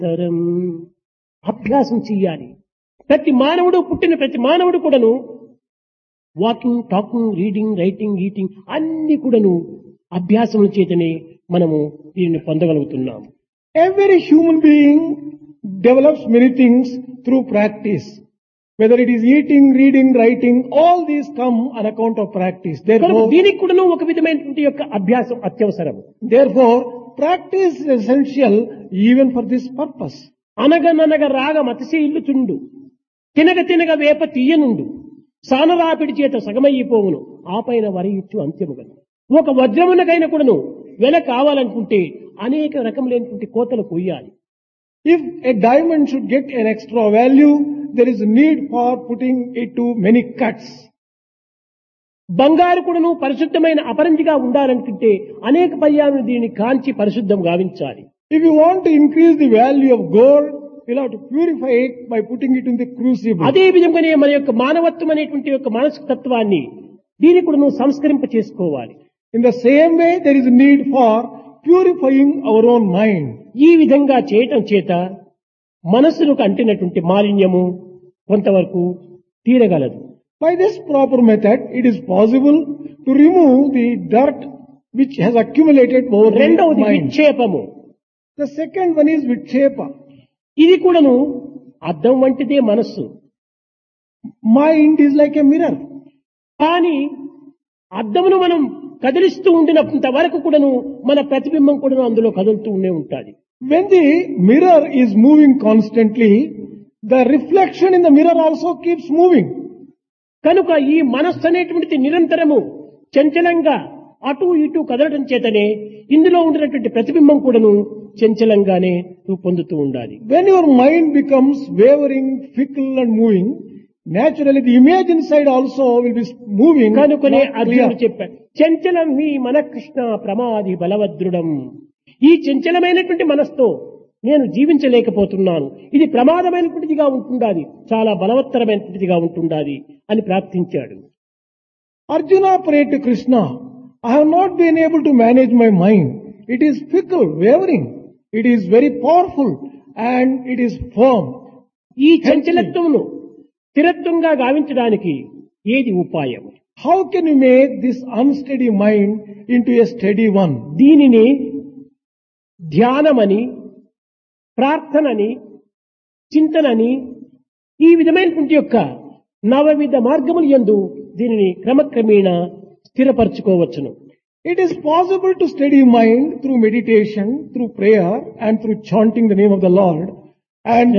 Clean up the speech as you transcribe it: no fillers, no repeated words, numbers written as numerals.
తరం అభ్యాసం చెయ్యాలి. ప్రతి మానవుడు పుట్టిన ప్రతి మానవుడు కూడాను walking, talking, reading, writing, eating అన్ని కూడాను అభ్యాసముల చేతనే మనము దీనిని పొందగలుగుతున్నాము. Every human being develops many things through practice. Whether it is eating, reading, writing, all these come on account of practice. కనుక దీనికి కూడాను ఒక విధమైనటువంటి యొక్క అభ్యాసం అత్యవసరం. Therefore, practice is essential even for this purpose. అనగననగ రాగం అతిశయిల్లుచుండు, తినగ తినగ వేప తీయనుండు, సానరాపిడి చేత సగమయ్యిపోవును, ఆపైన వరయిచ్చు అంత్యముగను. ఒక వజ్రమునకైన కూడాను వెల కావాలనుకుంటే అనేక రకములైనటువంటి కోతలు కొయ్యాలి. If a diamond should get an extra value, there is a need for putting it to many cuts. బంగారు కూడాను పరిశుద్ధమైన అపరంజిగా ఉండాలనుకుంటే అనేక పర్యాలను దీనిని కాంచి పరిశుద్ధం గావించాలి. If you want to increase the value of gold, you'll have to purify it by putting it in the crucible. అదే విధంగానే మన యొక్క మానవత్వం అనేటువంటి యొక్క మానసిక తత్వాన్ని దీనికి కూడా నువ్వు సంస్కరింప చేసుకోవాలి. In the same way, there is a need for purifying our own mind. ఈ విధంగా చేయటం చేత మనస్సుకు అంటినటువంటి మాలిన్యము కొంతవరకు తీరగలదు. By this proper method, it is possible to remove the dirt which has accumulated over the రెండవది mind. విక్షేపము. The second one is vikshepa. ఇది కూడాను అద్దం వంటిదే మనస్సు. Mind is like a mirror. కానీ అద్దమును మనం కదిలిస్తూ ఉండినంత వరకు కూడాను మన ప్రతిబింబం కూడాను అందులో కదులుతూ ఉంటాది. When the mirror is moving constantly, the reflection in the mirror also keeps moving. కనుక ఈ మనస్సు అనేటువంటిది నిరంతరము చంచలంగా అటు ఇటు కదలడం చేతనే ఇందులో ఉండినటువంటి ప్రతిబింబం కూడాను చంచలంగానే రూపొందుతూ ఉండాలి. When your mind becomes wavering, fickle and moving, naturally the image inside also will be moving. కనుకనే not అర్జునుడు clear. చెప్పాడు, చంచలం మీ మన కృష్ణ ప్రమాది బలవద్రుడం. ఈ చంచలమైనటువంటి మనస్తో నేను జీవించలేకపోతున్నాను, ఇది ప్రమాదమైనటువంటిదిగా ఉంటుండాలి, చాలా బలవత్తరమైనటువంటిదిగా ఉంటుండాలి అని ప్రార్థించాడు. Arjuna prayed to Krishna, I have not been able to manage my mind. It is fickle, wavering. It is very powerful and it is firm. ఈ చంచలత్వమును స్థిరత్వంగా గావించడానికి ఏది ఉపాయం? How can you make this unsteady mind into a steady one? దీనిని ధ్యానమని, ప్రార్థనని, చింతనని, ఈ విధమైనటువంటి యొక్క నవవిధ మార్గములు యందు దీనిని క్రమక్రమేణా స్థిరపరచుకోవచ్చును. It is possible to steady mind through meditation, through prayer and through chanting the name of the Lord. And